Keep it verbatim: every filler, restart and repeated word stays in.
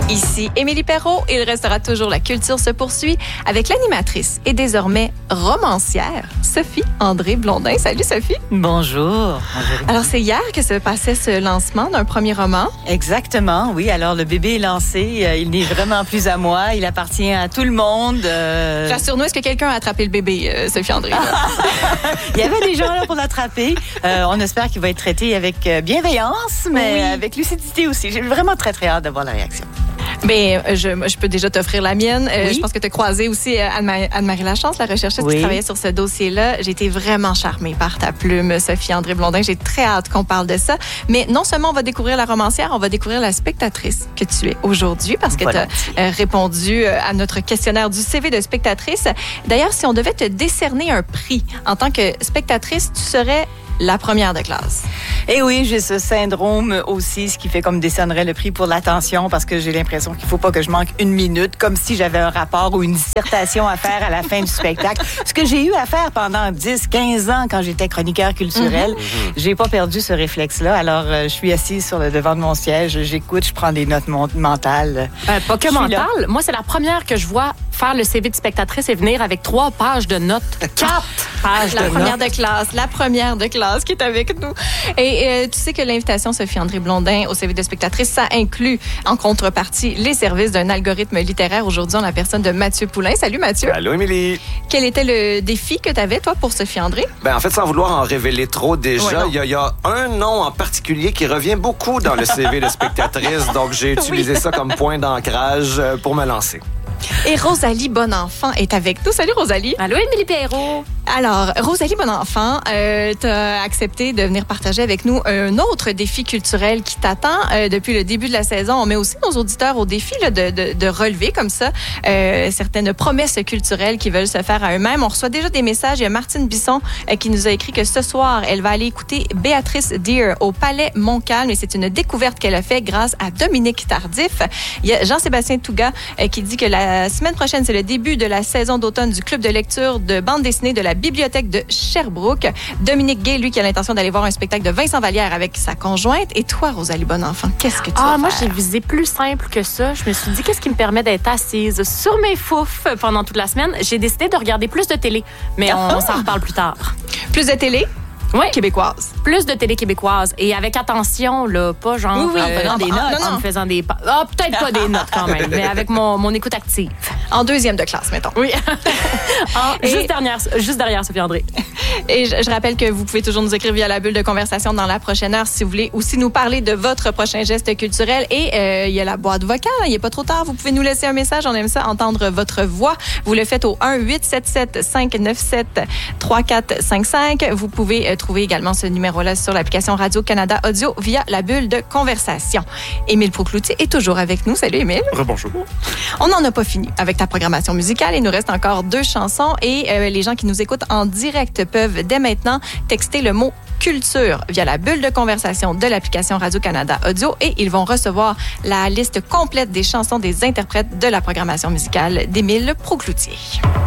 Ici Émilie Perrault, il restera toujours La culture se poursuit avec l'animatrice et désormais romancière Sophie André Blondin. Salut Sophie. Bonjour. Bonjour. Alors c'est hier que se passait ce lancement d'un premier roman. Exactement, oui. Alors le bébé est lancé, euh, il n'est vraiment plus à moi, il appartient à tout le monde. Euh... Rassure-nous, est-ce que quelqu'un a attrapé le bébé, euh, Sophie André? Il y avait des gens là pour l'attraper. Euh, on espère qu'il va être traité avec bienveillance, mais oui. avec lucidité aussi. J'ai vraiment très très hâte d'avoir la réaction. Bien, je, je peux déjà t'offrir la mienne. Oui. Je pense que tu as croisé aussi Anne-Marie, Anne-Marie Lachance, la recherchiste oui. qui travaillait sur ce dossier-là. J'ai été vraiment charmée par ta plume, Sophie André Blondin. J'ai très hâte qu'on parle de ça. Mais non seulement on va découvrir la romancière, on va découvrir la spectatrice que tu es aujourd'hui parce que tu as répondu à notre questionnaire du C V de spectatrice. D'ailleurs, si on devait te décerner un prix en tant que spectatrice, tu serais la première de classe. Et oui, j'ai ce syndrome aussi, ce qui fait comme décernerait le prix pour l'attention parce que j'ai l'impression qu'il ne faut pas que je manque une minute, comme si j'avais un rapport ou une dissertation à faire à la fin du spectacle. Ce que j'ai eu à faire pendant dix, quinze ans quand j'étais chroniqueur culturel. Mm-hmm. J'ai pas perdu ce réflexe-là. Alors, euh, je suis assise sur le devant de mon siège, j'écoute, je prends des notes mon- mentales. Euh, pas que mentales. Moi, c'est la première que je vois faire le C V de spectatrice et venir avec trois pages de notes. Quatre pages la de première notes. de classe, la première de classe qui est avec nous. Et euh, tu sais que l'invitation Sophie André Blondin au C V de spectatrice, ça inclut en contrepartie les services d'un algorithme littéraire. Aujourd'hui, en la personne de Mathieu Poulain. Salut Mathieu. Allô Émilie. Quel était le défi que tu avais, toi, pour Sophie André? Ben, en fait, sans vouloir en révéler trop déjà, il ouais, y, y a un nom en particulier qui revient beaucoup dans le C V de spectatrice. Donc, j'ai utilisé oui. ça comme point d'ancrage pour me lancer. Et Rosalie Bonenfant est avec nous. Salut Rosalie. Allô Émilie Perrault. Alors, Rosalie Bonenfant, euh, t'as accepté de venir partager avec nous un autre défi culturel qui t'attend euh, depuis le début de la saison. On met aussi nos auditeurs au défi là, de, de, de relever comme ça euh, certaines promesses culturelles qu'ils veulent se faire à eux-mêmes. On reçoit déjà des messages. Il y a Martine Bisson euh, qui nous a écrit que ce soir, elle va aller écouter Béatrice Deer au Palais Montcalm et c'est une découverte qu'elle a faite grâce à Dominique Tardif. Il y a Jean-Sébastien Touga euh, qui dit que la semaine prochaine, c'est le début de la saison d'automne du club de lecture de bande dessinée de la Bibliothèque de Sherbrooke. Dominique Gay, lui, qui a l'intention d'aller voir un spectacle de Vincent Vallière avec sa conjointe. Et toi, Rosalie Bonenfant, qu'est-ce que tu ah, vas moi, faire? j'ai visé plus simple que ça. Je me suis dit, qu'est-ce qui me permet d'être assise sur mes foufs pendant toute la semaine? J'ai décidé de regarder plus de télé, mais on, on s'en reparle plus tard. Plus de télé? Oui. Québécoise. Plus de télé québécoise. Et avec attention, là, pas genre oui, oui, euh, en faisant des notes. En, en me faisant des... Ah, peut-être pas des notes quand même, mais avec mon, mon écoute active. En deuxième de classe, mettons. Oui. en, et, juste, dernière, juste derrière Sophie André. Et je, je rappelle que vous pouvez toujours nous écrire via la bulle de conversation dans la prochaine heure si vous voulez aussi nous parler de votre prochain geste culturel. Et euh, il y a la boîte vocale, il n'est pas trop tard. Vous pouvez nous laisser un message. On aime ça, entendre votre voix. Vous le faites au un huit sept sept cinq neuf sept trois quatre cinq cinq. Vous pouvez euh, trouver également ce numéro-là sur l'application Radio-Canada Audio via la bulle de conversation. Émile Proucloutier est toujours avec nous. Salut Émile. Rebonjour. On n'en a pas fini avec ta programmation musicale. Il nous reste encore deux chansons et euh, les gens qui nous écoutent en direct peuvent dès maintenant texter le mot culture via la bulle de conversation de l'application Radio-Canada Audio et ils vont recevoir la liste complète des chansons des interprètes de la programmation musicale d'Émile Proucloutier.